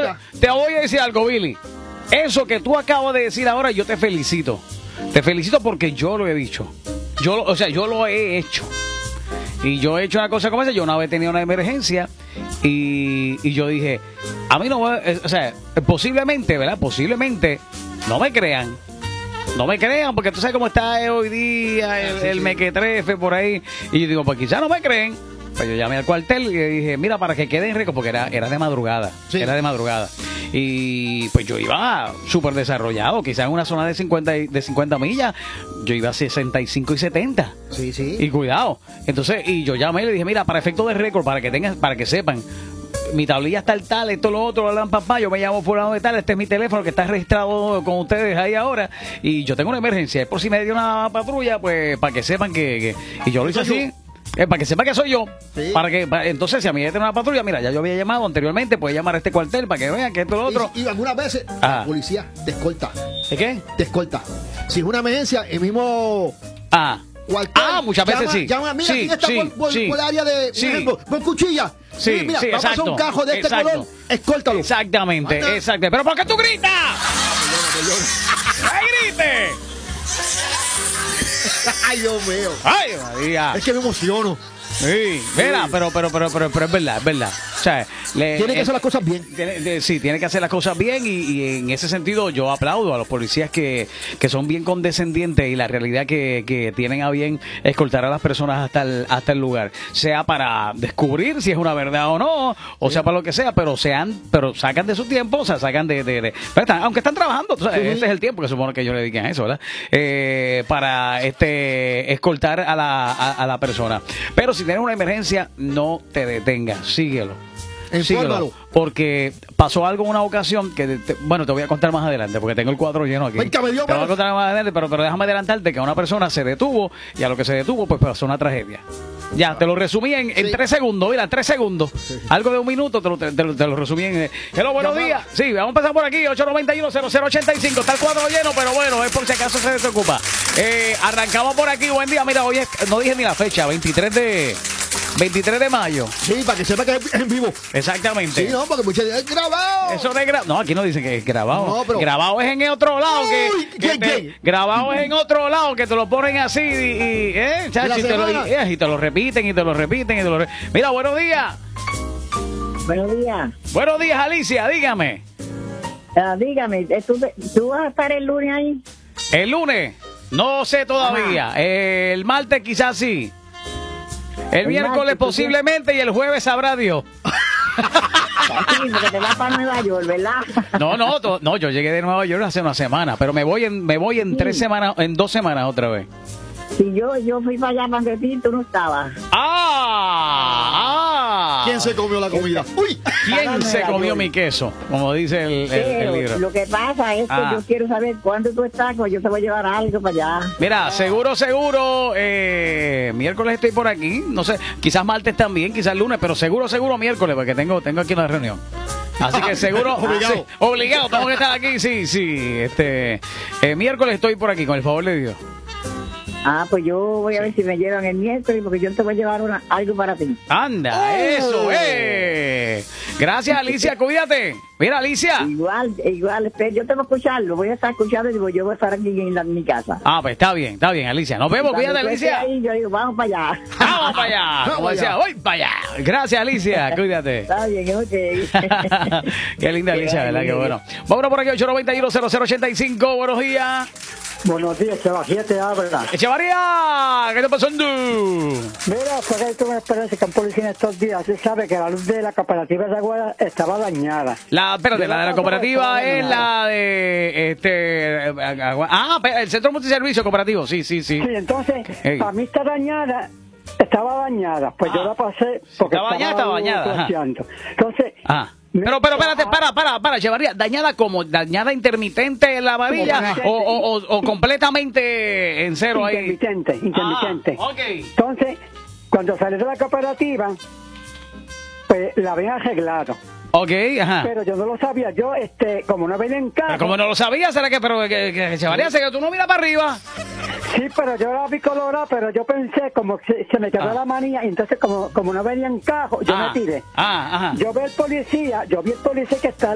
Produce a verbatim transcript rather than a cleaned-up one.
te voy a decir algo, Billy. Eso que tú acabas de decir ahora, yo te felicito. Te felicito porque yo lo he dicho. Yo, lo- o sea, yo lo he hecho. Y yo he hecho una cosa como esa. Yo una vez tenía una emergencia y, y yo dije, a mí no va, eh, o sea, posiblemente, ¿verdad? Posiblemente no me crean. No me crean, porque tú sabes cómo está hoy día el, el mequetrefe por ahí. Y yo digo, pues quizás no me creen. Pues yo llamé al cuartel y le dije, mira, para que quede en récord, porque era, era de madrugada. Sí. Era de madrugada. Y pues yo iba súper desarrollado, quizás en una zona de cincuenta, y- de cincuenta millas, yo iba a sesenta y cinco y setenta. Sí, sí. Y cuidado. Entonces, y yo llamé y le dije, mira, para efecto de récord, para que tengan, para que sepan, mi tablilla está el tal, esto, lo otro, la papá, yo me llamo fulano de tal, este es mi teléfono que está registrado con ustedes ahí ahora, y yo tengo una emergencia, es por si me dio una patrulla, pues para que sepan que, que- y yo lo hice Soy así. Eh, para que sepa que soy yo. Sí. Para que, para- entonces, si a mí ya tiene una patrulla, mira, ya yo había llamado anteriormente, puede llamar a este cuartel para que vean que esto es lo otro. Y, y algunas veces Ah. la policía te escolta. ¿De qué? Te escolta. Si es una emergencia, el mismo Ah. cuartel. Ah, muchas veces llama- sí. Llama, mira, Sí, ¿quién está sí, por, por- sí. por el área de, Sí. por ejemplo, por cuchilla? Sí, mira, mira, sí, vamos a hacer exacto. un cajo de este Exacto. color, escóltalo. Exactamente, Anda. exacto. ¿Pero por qué tú gritas? ¡Ay, grite! Ay, Dios mío. ¡Ay, María! Es que me emociono. Sí, mira, pero, pero, pero, pero, pero es verdad, es verdad. O sea, le- Tiene que eh, hacer las cosas bien. tiene- de- sí, tiene que hacer las cosas bien y, y en ese sentido yo aplaudo a los policías que, que son bien condescendientes y la realidad que, que tienen a bien escoltar a las personas hasta el, hasta el lugar, sea para descubrir si es una verdad o no, o sea para lo que sea, pero sean, pero sacan de su tiempo, o sea, sacan de, de, de- pero están- aunque están trabajando, tú sabes, Sí. este es el tiempo que supone que ellos le dediquen a eso, ¿verdad? Eh, para este escoltar a la, a, a la persona. Pero si tienes una emergencia, no te detengas, síguelo. Infórmalo. Síguelo, porque pasó algo en una ocasión que, te- bueno, te voy a contar más adelante, porque tengo el cuadro lleno aquí. Venga, me dio te voy a más. contar más adelante, pero, pero déjame adelantarte que una persona se detuvo y a lo que se detuvo, pues pasó una tragedia. Ya, te lo resumí en, en Sí. tres segundos, mira, tres segundos. Algo de un minuto te lo, te, lo, te lo resumí en... eh, Hello, buenos Llamada. días. Sí, vamos a empezar por aquí, ocho nueve uno, cero cero ocho cinco. Está el cuadro lleno, pero bueno, es por si acaso se desocupa. Eh, arrancamos por aquí, buen día. Mira, hoy es, no dije ni la fecha, veintitrés de... veintitrés de mayo. Sí, para que sepa que es en vivo. Exactamente. Sí, no, porque muchas veces es grabado. Eso de gra no, aquí no dicen que es grabado. No, pero- Grabado es en otro lado. Que, Uy, que ¿quién, te- quién? grabado es en otro lado, que te lo ponen así y, y, eh, chacho, la y, te lo, semana? y, eh, y te lo repiten y te lo repiten y te lo re- Mira, buenos días. Buenos días. Buenos días, Alicia, dígame. Ah, dígame, eh, ¿tú, ¿tú vas a estar el lunes ahí? El lunes, no sé todavía. Eh, el martes quizás sí. El, El miércoles martes, ¿tú posiblemente y el jueves sabrá Dios. Sí, porque te vas para Nueva York, ¿verdad? No, no, to- no, yo llegué de Nueva York hace una semana, pero me voy en, me voy en Sí. tres semanas, en dos semanas otra vez. Si yo, yo fui para allá para ti, tú no estabas. ¡Ah! ¡Ah! ¿Quién se comió la comida? ¡Uy! ¿Quién Para se Nueva comió York. mi queso? Como dice el, el- el Pero libro. lo que pasa es que Ah. yo quiero saber cuándo tú estás, pues yo te voy a llevar algo para allá. Mira, seguro, seguro, eh, miércoles estoy por aquí, no sé, quizás martes también, quizás lunes, pero seguro, seguro miércoles, porque tengo, tengo aquí una reunión. Así que seguro, Obligado. sí, obligado, tengo que estar aquí, sí, sí, este, eh, miércoles estoy por aquí, con el favor de Dios. Ah, pues yo voy a ver si me llevan el miércoles, porque yo te voy a llevar una, algo para ti. Anda, Oh. eso, eh. Gracias, Alicia, cuídate. Mira, Alicia. Igual, igual, espera, yo te voy a escucharlo, voy a estar escuchando y digo, yo voy a estar aquí en, la- en mi casa. Ah, pues está bien, está bien, Alicia. Nos vemos, Cuando cuídate, tú estés Alicia. ahí, yo digo, vamos para allá. Vamos para allá. Como Vamos decía, allá. voy para allá. Gracias, Alicia. Cuídate. Está bien, ok. Qué linda Alicia, ¿verdad? Qué bueno. Vámonos por aquí, ocho nueve uno, cero cero ocho cinco. Buenos días. Buenos días, Sebastián te habla. Echevarría, ¿qué está pasando? Mira, fue que tuve una experiencia con policía en estos días. Se sabe que la luz de la cooperativa de Aguada estaba dañada. La, espérate, la de la cooperativa es la de, este, ah, el Centro Multiservicio Cooperativo, sí, sí, sí. Sí, entonces, Ey. para mí está dañada, estaba dañada. Pues yo Ah. la pasé porque Estaba dañada, estaba dañada, ajá. flasheando. Entonces, Ah. me- Pero, pero, espérate, para, para, para, Echevarría, dañada como, dañada intermitente en la varilla o, o, o, o completamente en cero ahí. intermitente, intermitente. Ah, ok. Entonces, cuando salí de la cooperativa, pues la habían arreglado. Ok, ajá. Pero yo no lo sabía. Yo, este, como no venía en Pero carro. como no lo sabía, ¿será que, pero, que, que Echevarría, ¿será que tú no miras para arriba? Sí, pero yo la vi colorada, pero yo pensé como que se, se me quedó Ah. la manía, y entonces como, como no venía en carro, yo Ah, me tiré. ah, ajá. Yo vi el policía, yo vi el policía que está